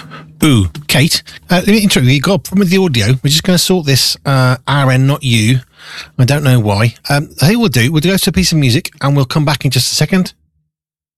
Ooh, Kate, let me interrupt you. You've got a problem with the audio. We're just going to sort this our end, not you. I don't know why. I think we'll go to a piece of music and we'll come back in just a second.